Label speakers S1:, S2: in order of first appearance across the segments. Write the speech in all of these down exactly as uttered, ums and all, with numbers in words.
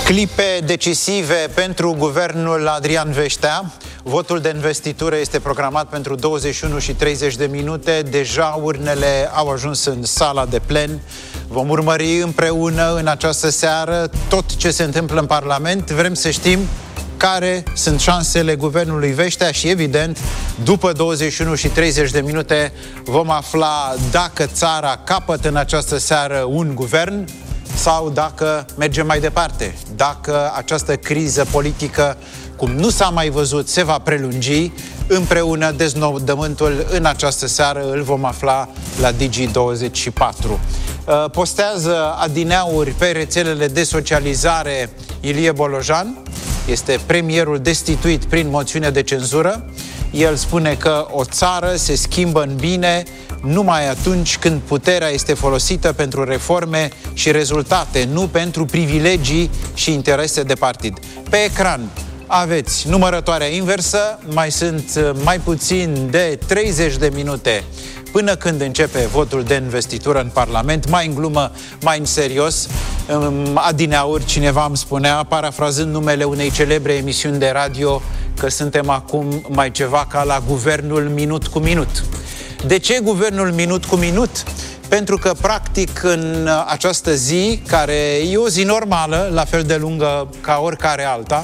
S1: Clipe decisive pentru guvernul Adrian Veștea. Votul de investitură este programat pentru douăzeci și unu și treizeci de minute. Deja urnele au ajuns în sala de plen. Vom urmări împreună în această seară tot ce se întâmplă în Parlament. Vrem să știm care sunt șansele guvernului Veștea și, evident, după douăzeci și unu și treizeci de minute vom afla dacă țara capătă în această seară un guvern sau dacă mergem mai departe, dacă această criză politică, cum nu s-a mai văzut, se va prelungi. Împreună deznodământul în această seară îl vom afla la Digi douăzeci și patru. Postează adineauri pe rețelele de socializare Ilie Bolojan. Este premierul destituit prin moțiune de cenzură. El spune că o țară se schimbă în bine numai atunci când puterea este folosită pentru reforme și rezultate, nu pentru privilegii și interese de partid. Pe ecran aveți numărătoarea inversă, mai sunt mai puțin de treizeci de minute până când începe votul de investitură în Parlament, mai în glumă, mai în serios. Adineauri cineva îmi spunea, parafrazând numele unei celebre emisiuni de radio, că suntem acum mai ceva ca la guvernul minut cu minut. De ce guvernul minut cu minut? Pentru că, practic, în această zi, care e o zi normală, la fel de lungă ca oricare alta,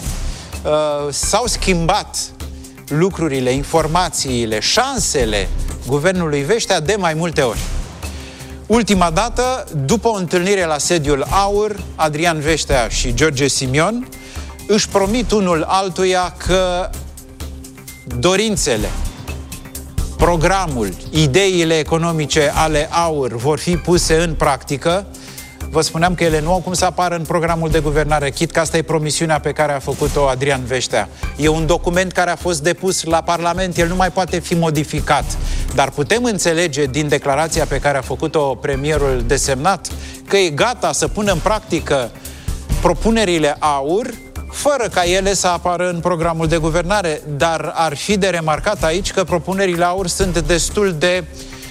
S1: s-au schimbat lucrurile, informațiile, șansele guvernului Veștea de mai multe ori. Ultima dată, după o întâlnire la sediul AUR, Adrian Veștea și George Simion își promit unul altuia că dorințele, programul, ideile economice ale AUR vor fi puse în practică. Vă spuneam că ele nu au cum să apară în programul de guvernare, chit că asta e promisiunea pe care a făcut-o Adrian Veștea. E un document care a fost depus la Parlament, el nu mai poate fi modificat. Dar putem înțelege din declarația pe care a făcut-o premierul desemnat că e gata să pună în practică propunerile AUR, fără ca ele să apară în programul de guvernare. Dar ar fi de remarcat aici că propunerile AUR sunt destul de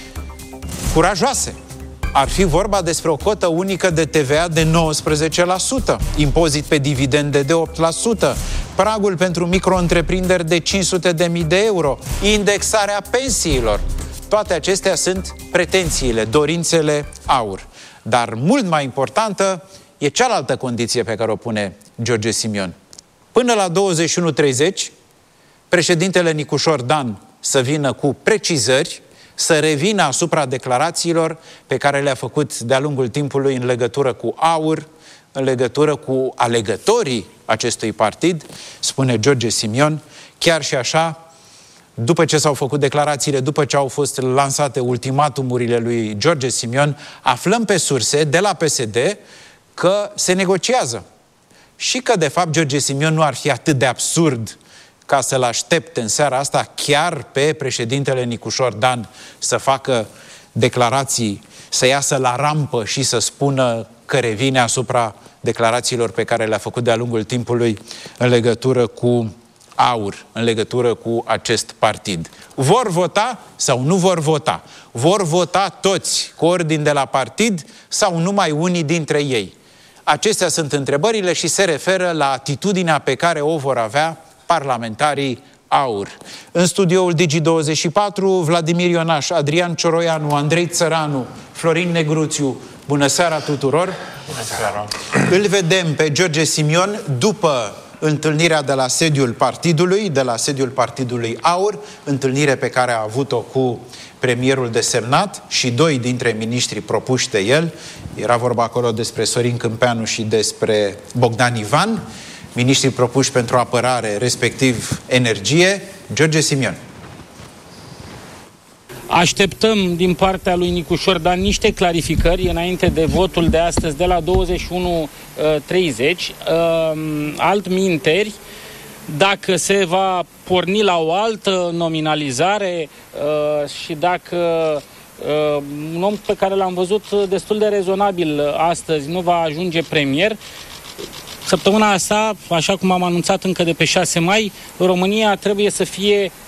S1: curajoase. Ar fi vorba despre o cotă unică de T V A de nouăsprezece la sută, impozit pe dividende de opt la sută, pragul pentru micro-întreprinderi de cinci sute de mii de euro, indexarea pensiilor. Toate acestea sunt pretențiile, dorințele AUR. Dar mult mai importantă e cealaltă condiție pe care o pune George Simion. Până la douăzeci și unu treizeci, președintele Nicușor Dan să vină cu precizări, să revină asupra declarațiilor pe care le-a făcut de-a lungul timpului în legătură cu AUR, în legătură cu alegătorii acestui partid, spune George Simion. Chiar și așa, după ce s-au făcut declarațiile, după ce au fost lansate ultimatumurile lui George Simion, aflăm pe surse de la P S D că se negociază și că, de fapt, George Simion nu ar fi atât de absurd ca să-l aștepte în seara asta chiar pe președintele Nicușor Dan să facă declarații, să iasă la rampă și să spună că revine asupra declarațiilor pe care le-a făcut de-a lungul timpului în legătură cu AUR, în legătură cu acest partid. Vor vota sau nu vor vota? Vor vota toți cu ordini de la partid sau numai unii dintre ei? Acestea sunt întrebările și se referă la atitudinea pe care o vor avea parlamentarii AUR. În studioul Digi douăzeci și patru, Vladimir Ionaș, Adrian Cioroianu, Andrei Țăranu, Florin Negruțiu. Bună seara tuturor!
S2: Bună seara!
S1: Îl vedem pe George Simion după întâlnirea de la sediul partidului, de la sediul partidului AUR, întâlnire pe care a avut-o cu premierul desemnat și doi dintre miniștrii propuși de el. Era vorba acolo despre Sorin Câmpeanu și despre Bogdan Ivan, miniștrii propuși pentru apărare, respectiv energie. George Simion.
S3: Așteptăm din partea lui Nicușor Dan niște clarificări înainte de votul de astăzi de la douăzeci și unu treizeci. Altminteri, dacă se va porni la o altă nominalizare și dacă un om pe care l-am văzut destul de rezonabil astăzi nu va ajunge premier, săptămâna asta, așa cum am anunțat încă de pe șase mai, România trebuie să fie